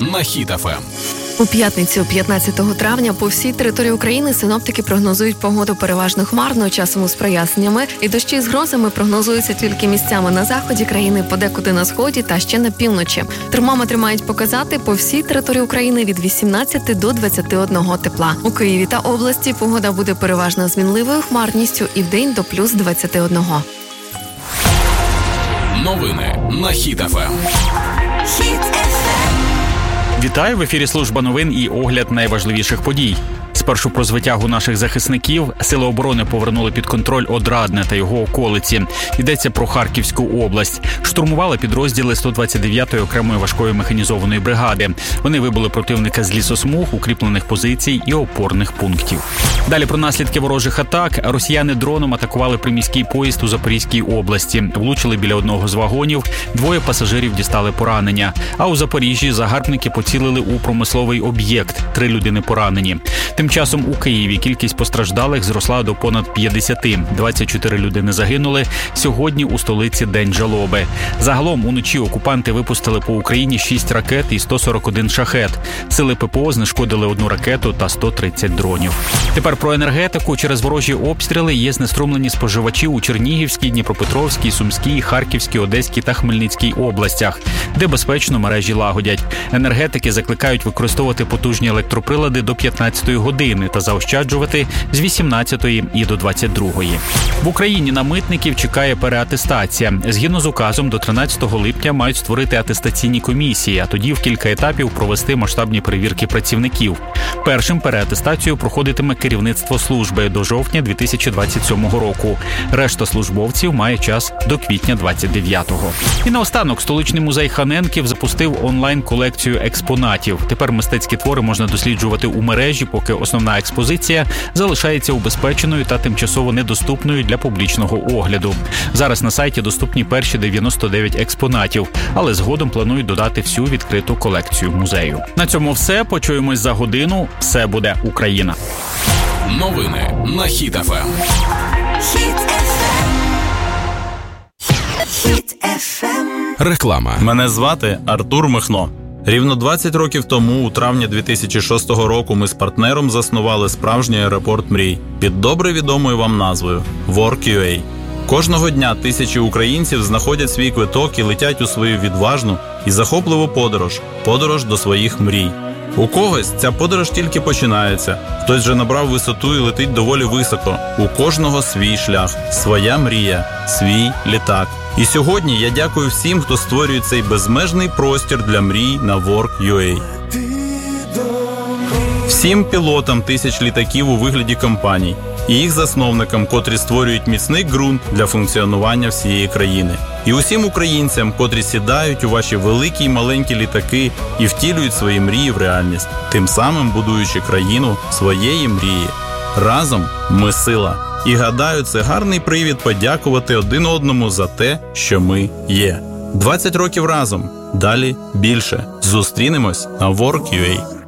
на Хіт ФМ. У п'ятницю, 15 травня, по всій території України синоптики прогнозують погоду переважно хмарною, часом з проясненнями, і дощі з грозами прогнозуються тільки місцями на заході країни, подекуди на сході та ще на півночі. Термометри мають показати по всій території України від 18 до 21 тепла. У Києві та області погода буде переважно з мінливою хмарністю і вдень до плюс 21. Новини на Хіт ФМ. Вітаю, в ефірі служба новин і огляд найважливіших подій. Спершу про звитягу наших захисників. Сили оборони повернули під контроль Одрадне та його околиці. Йдеться про Харківську область. Штурмували підрозділи 129-ї окремої важкої механізованої бригади. Вони вибили противника з лісосмуг, укріплених позицій і опорних пунктів. Далі про наслідки ворожих атак. Росіяни дроном атакували приміський поїзд у Запорізькій області. Влучили біля одного з вагонів, 2 пасажирів дістали поранення. А у Запоріжжі загарбники поцілили у промисловий об'єкт, 3 людини поранені. Тим часом у Києві кількість постраждалих зросла до понад 50. 24 людини загинули. Сьогодні у столиці День жалоби. Загалом уночі окупанти випустили по Україні 6 ракет і 141 шахет. Сили ППО знешкодили 1 ракету та 130 дронів. Тепер про енергетику. Через ворожі обстріли є знеструмлені споживачі у Чернігівській, Дніпропетровській, Сумській, Харківській, Одеській та Хмельницькій областях, де безпечно мережі лагодять. Енергетики закликають використовувати потужні електроприлади до 15-ї години та заощаджувати з 18-ї і до 22-ї. В Україні на митників чекає переатестація. Згідно з указом, до 13 липня мають створити атестаційні комісії, а тоді в кілька етапів провести масштабні перевірки працівників. Першим переатестацію проходитиме керівництво служби до жовтня 2027 року. Решта службовців має час до квітня 29-го. І наостанок, столичний музей Ханенків запустив онлайн-колекцію експонатів. Тепер мистецькі твори можна досліджувати у мережі, поки основна експозиція залишається убезпеченою та тимчасово недоступною для публічного огляду. Зараз на сайті доступні перші 99 експонатів, але згодом планують додати всю відкриту колекцію музею. На цьому все. Почуємось за годину. Все буде Україна. Новини на Хіт ФМ. Реклама. Мене звати Артур Михно. Рівно 20 років тому, у травні 2006 року, ми з партнером заснували справжній аеропорт мрій під добре відомою вам назвою Work.ua. Кожного дня тисячі українців знаходять свій квиток і летять у свою відважну і захопливу подорож до своїх мрій. У когось ця подорож тільки починається, хтось вже набрав висоту і летить доволі високо. У кожного свій шлях, своя мрія, свій літак. І сьогодні я дякую всім, хто створює цей безмежний простір для мрій на Work.ua. Всім пілотам тисяч літаків у вигляді компаній і їх засновникам, котрі створюють міцний ґрунт для функціонування всієї країни. І усім українцям, котрі сідають у ваші великі й маленькі літаки і втілюють свої мрії в реальність, тим самим будуючи країну своєї мрії. Разом ми сила. І гадаю, це гарний привід подякувати один одному за те, що ми є. 20 років разом. Далі більше. Зустрінемось на Work.ua.